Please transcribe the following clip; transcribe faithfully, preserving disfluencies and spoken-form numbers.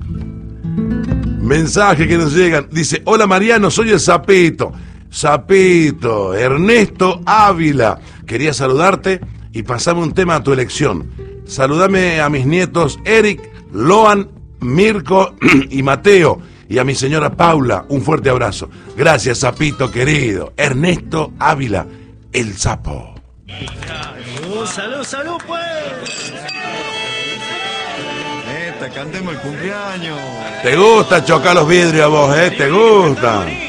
Mensaje que nos llegan. Dice, hola Mariano, soy el Sapito. Sapito, Ernesto Ávila. Quería saludarte y pasame un tema a tu elección. Saludame a mis nietos Eric, Loan, Mirko y Mateo. Y a mi señora Paula, un fuerte abrazo. Gracias, Sapito querido. Ernesto Ávila, el Sapo. Salud, salud, salud, pues. Neta, cantemos el cumpleaños. Te gusta chocar los vidrios a vos, ¿eh? Te gusta.